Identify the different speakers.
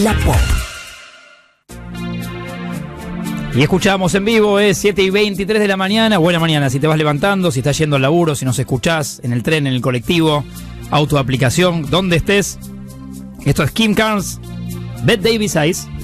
Speaker 1: La Pop.
Speaker 2: Y escuchamos en vivo, es 7:23 de la mañana. Buena mañana, si te vas levantando, si estás yendo al laburo, si nos escuchás en el tren, en el colectivo, auto, aplicación, donde estés. Esto es Kim Carnes, Bette Davis Eyes.